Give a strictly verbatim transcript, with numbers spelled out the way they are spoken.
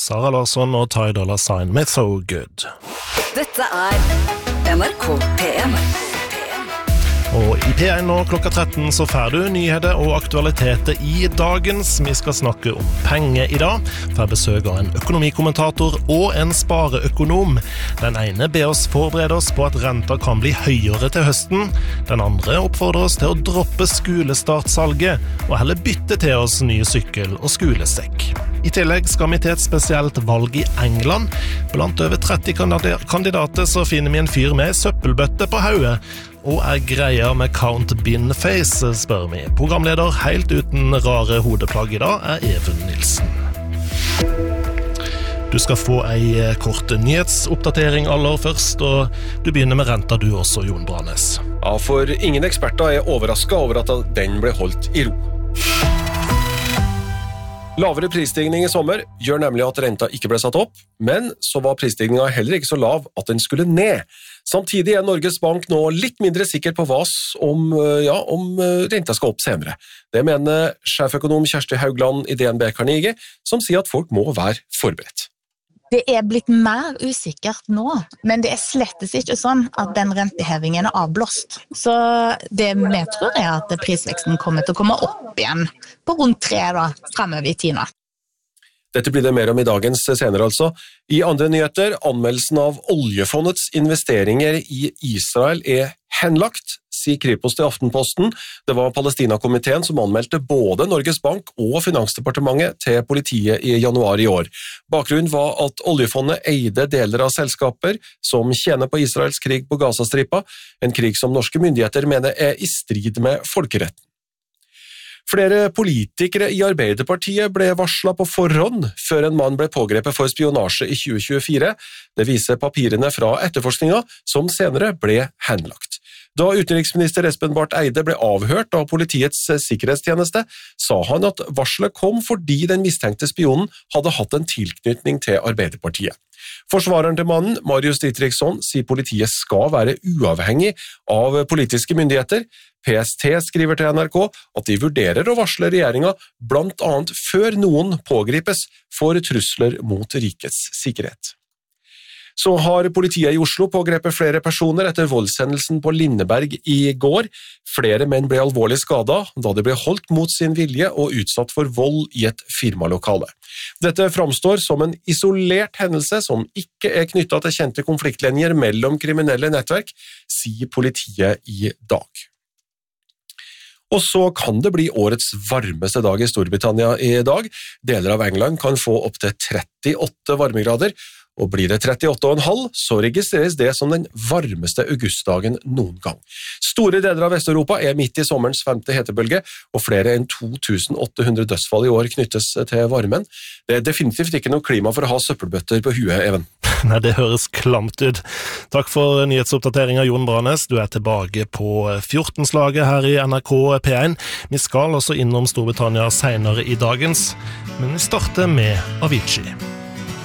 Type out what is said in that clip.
Sara Larsson og Ty Dolla Sign med So Good. Dette er N R K P en. Og i P en nå klokka tretten så får du nyheter og aktualiteter i dagens. Vi skal snakke om penger i dag, får besøk av en økonomikommentator og en spareøkonom. Den ene ber oss forberede oss på at renta kan bli høyere til høsten. Den andre oppfordrer oss til å droppe skolestartsalget og heller bytte til oss nye sykkel og skolesekk. I tillegg skal vi til et spesielt valg i England. Blant over tretti kandidater så finner vi en fyr med søppelbøtte på hodet. Og er greia med Count Bin Face, spør vi. Programleder helt uten rare hodeplagg i dag er Even Nilsen. Du skal få ei kort nyhetsoppdatering aller først, og du begynner med renta du også, Jon Branes. Ja, for ingen eksperter er overrasket over at den ble holdt i ro. Lavere prisstigning i sommer gjør nemlig at renta ikke ble satt opp, men så var prisstigningen heller ikke så lav at den skulle ned. Samtidig er Norges Bank nå litt mindre sikker på hva om, ja, om renta skal opp senere. Det mener sjeføkonom Kjersti Haugland i D N B Carnegie, som sier at folk må være forberedt. Det er blitt mer usikkert nå, men det er slettes ikke sånn at den rentehevingen er avblåst. Så det vi tror er at prisveksten kommer til å komme opp igjen på rundt tre da, fremover i tiden. Dette blir det mer om i dagens senere altså. I andre nyheter, anmeldelsen av oljefondets investeringer i Israel er henlagt, sier Kripos til Aftenposten. Det var Palestina-komiteen som anmeldte både Norges Bank og Finansdepartementet til politiet i januar i år. Bakgrunnen var at oljefondet eide deler av selskaper som tjener på Israels krig på Gazastripa, en krig som norske myndigheter mener er i strid med folkeretten. Flere politikere i Arbeiderpartiet ble varslet på forhånd før en mann ble pågrepet for spionasje i tjue tjuefire. Det viser papirene fra etterforskningen, som senere ble henlagt. Da utenriksminister Espen Barth Eide ble avhørt av politiets sikkerhetstjeneste, sa han at varselet kom fordi den mistenkte spionen hadde hatt en tilknytning til Arbeiderpartiet. Forsvareren til mannen, Marius Dietrichson, sier politiet skal være uavhengig av politiske myndigheter. P S T skriver til N R K at de vurderer å varsle regjeringen blant annet før noen pågripes for trusler mot rikets sikkerhet. Så har politiet i Oslo pågrepet flere personer etter voldshendelsen på Lindeberg i går. Flere menn ble alvorlig skadet da de ble holdt mot sin vilje og utsatt for vold i et firmalokale. Dette framstår som en isolert hendelse som ikke er knyttet til kjente konfliktlinjer mellom kriminelle nettverk, sier politiet i dag. Og så kan det bli årets varmeste dag i Storbritannia i dag. Deler av England kan få opp til trettiåtte varmegrader, og blir det trettiåtte komma fem, så registreres det som den varmeste augustdagen noen gang. Store deler av Vest-Europa er midt i sommerens femte hetebølge, og flere enn to tusen åtte hundre dødsfall i år knyttes til varmen. Det er definitivt ikke noe klima for å ha søppelbøtter på huet, Even. Nei, det høres klamt ut. Takk for nyhetsoppdateringen, Jon Branes. Du er tilbake på fjorten-slaget her i N R K P en. Vi skal også innom Storbritannia senere i dagens, men vi starter med Avicii.